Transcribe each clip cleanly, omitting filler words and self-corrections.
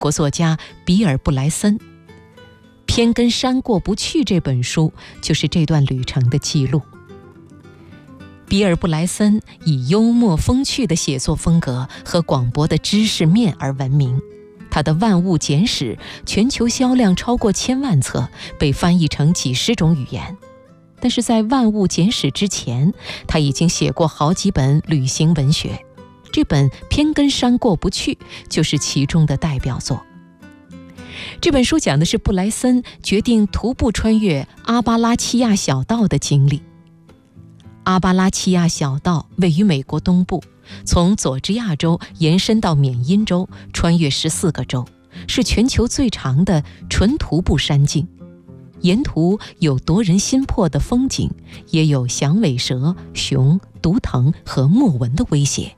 国作家比尔·布莱森。偏跟山过不去这本书就是这段旅程的记录。比尔·布莱森以幽默风趣的写作风格和广博的知识面而闻名，他的《万物简史》全球销量超过1000万册，被翻译成几十种语言。但是在《万物简史》之前，他已经写过好几本旅行文学，这本《偏跟山过不去》就是其中的代表作。这本书讲的是布莱森决定徒步穿越阿巴拉契亚小道的经历。阿巴拉契亚小道位于美国东部，从佐治亚州延伸到缅因州，穿越14个州，是全球最长的纯徒步山径。沿途有夺人心魄的风景，也有响尾蛇、熊、毒藤和木纹的威胁。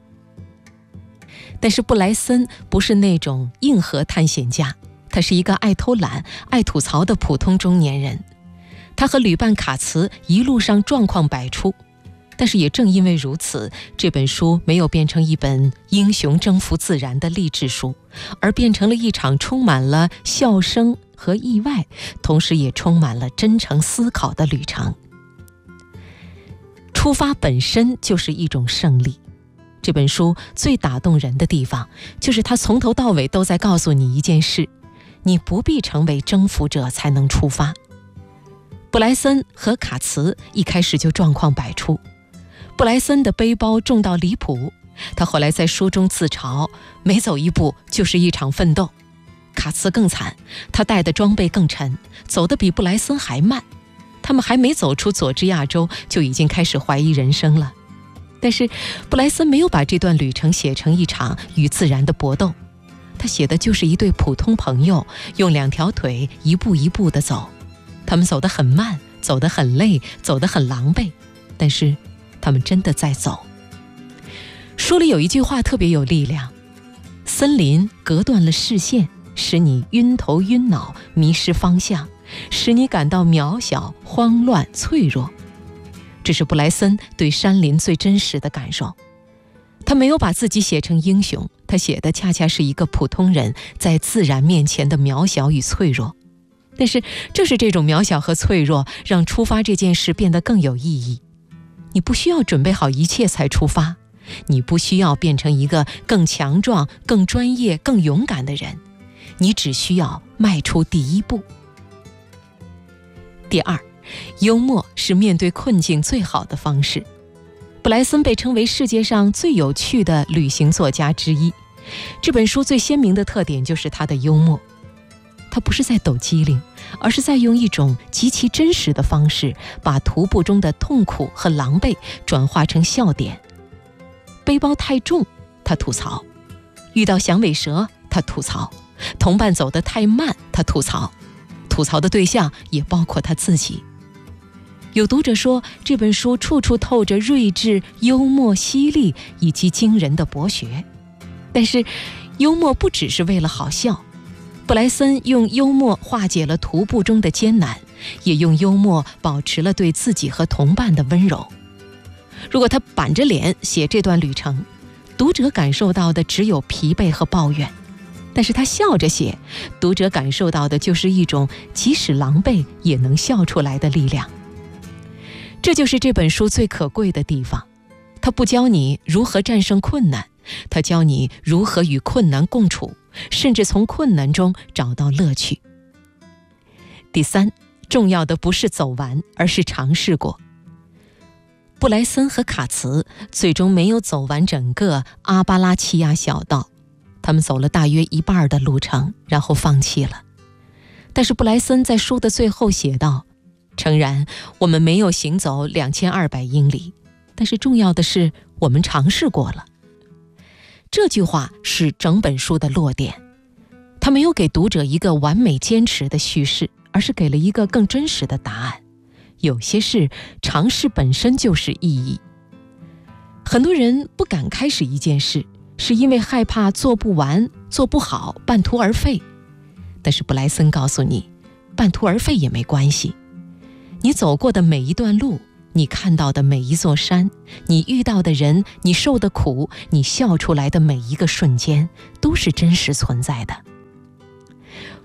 但是布莱森不是那种硬核探险家，他是一个爱偷懒、爱吐槽的普通中年人。他和旅伴卡茨一路上状况百出，但是也正因为如此，这本书没有变成一本英雄征服自然的励志书，而变成了一场充满了笑声和意外，同时也充满了真诚思考的旅程。出发本身就是一种胜利。这本书最打动人的地方，就是它从头到尾都在告诉你一件事：你不必成为征服者才能出发。布莱森和卡茨一开始就状况百出。布莱森的背包重到离谱，他后来在书中自嘲，每走一步就是一场奋斗。卡茨更惨，他带的装备更沉，走得比布莱森还慢。他们还没走出佐治亚州，就已经开始怀疑人生了。但是布莱森没有把这段旅程写成一场与自然的搏斗，他写的就是一对普通朋友用2条腿一步一步地走。他们走得很慢，走得很累，走得很狼狈，但是他们真的在走。书里有一句话特别有力量：森林隔断了视线，使你晕头晕脑，迷失方向，使你感到渺小、慌乱、脆弱。这是布莱森对山林最真实的感受。他没有把自己写成英雄，他写的恰恰是一个普通人在自然面前的渺小与脆弱。但是正是这种渺小和脆弱，让出发这件事变得更有意义。你不需要准备好一切才出发，你不需要变成一个更强壮、更专业、更勇敢的人，你只需要迈出第一步。第二，幽默是面对困境最好的方式。布莱森被称为世界上最有趣的旅行作家之一。这本书最鲜明的特点就是他的幽默。他不是在抖机灵，而是在用一种极其真实的方式，把徒步中的痛苦和狼狈转化成笑点。背包太重，他吐槽；遇到响尾蛇，他吐槽；同伴走得太慢，他吐槽。吐槽的对象也包括他自己。有读者说，这本书处处透着睿智、幽默、犀利以及惊人的博学。但是幽默不只是为了好笑，布莱森用幽默化解了徒步中的艰难，也用幽默保持了对自己和同伴的温柔。如果他板着脸写这段旅程，读者感受到的只有疲惫和抱怨；但是他笑着写，读者感受到的就是一种即使狼狈也能笑出来的力量。这就是这本书最可贵的地方。他不教你如何战胜困难，他教你如何与困难共处，甚至从困难中找到乐趣。第三，重要的不是走完，而是尝试过。布莱森和卡茨最终没有走完整个阿巴拉契亚小道，他们走了大约一半的路程，然后放弃了。但是布莱森在书的最后写道：诚然，我们没有行走2200英里，但是重要的是我们尝试过了。这句话是整本书的落点。他没有给读者一个完美坚持的叙事，而是给了一个更真实的答案。有些事尝试本身就是意义。很多人不敢开始一件事，是因为害怕做不完、做不好，半途而废。但是布莱森告诉你，半途而废也没关系。你走过的每一段路，你看到的每一座山，你遇到的人，你受的苦，你笑出来的每一个瞬间，都是真实存在的。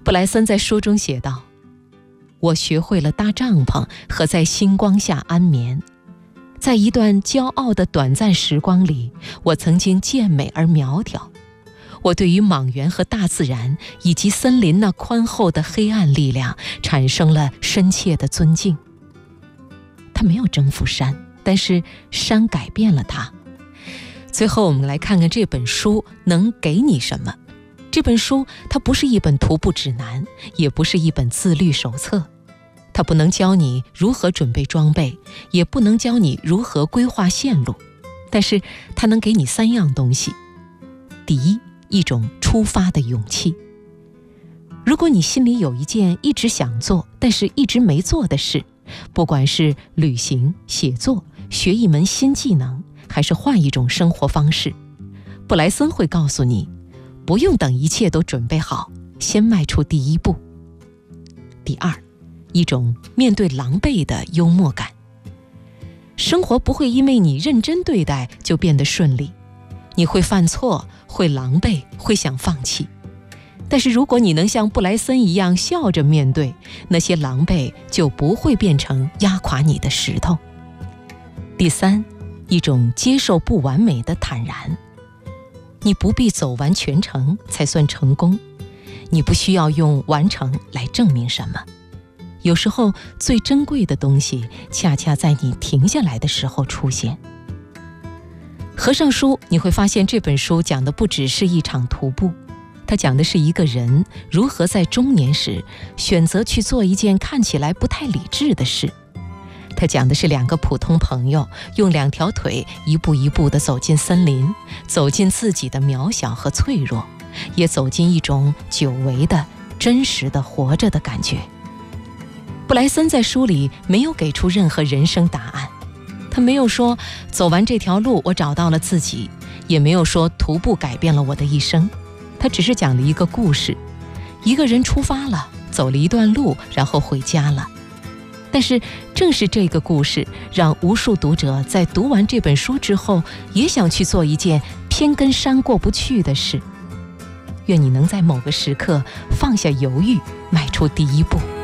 布莱森在书中写道：我学会了搭帐篷和在星光下安眠。在一段骄傲的短暂时光里，我曾经健美而苗条。我对于莽原和大自然以及森林那宽厚的黑暗力量产生了深切的尊敬。他没有征服山，但是山改变了他。最后我们来看看这本书能给你什么。这本书它不是一本徒步指南，也不是一本自律手册。它不能教你如何准备装备，也不能教你如何规划线路，但是它能给你3样东西。第一，一种出发的勇气。如果你心里有一件一直想做但是一直没做的事，不管是旅行、写作、学一门新技能，还是换一种生活方式，布莱森会告诉你，不用等一切都准备好，先迈出第一步。第二，一种面对狼狈的幽默感。生活不会因为你认真对待就变得顺利，你会犯错，会狼狈，会想放弃。但是如果你能像布莱森一样笑着面对，那些狼狈就不会变成压垮你的石头。第三，一种接受不完美的坦然。你不必走完全程才算成功，你不需要用完成来证明什么。有时候最珍贵的东西恰恰在你停下来的时候出现。合上书，你会发现这本书讲的不只是一场徒步，它讲的是一个人如何在中年时选择去做一件看起来不太理智的事。它讲的是2个普通朋友用2条腿一步一步地走进森林，走进自己的渺小和脆弱，也走进一种久违的真实的活着的感觉。布莱森在书里没有给出任何人生答案，他没有说走完这条路我找到了自己，也没有说徒步改变了我的一生。他只是讲了一个故事，一个人出发了，走了一段路，然后回家了。但是正是这个故事，让无数读者在读完这本书之后，也想去做一件偏跟山过不去的事。愿你能在某个时刻放下犹豫，迈出第一步。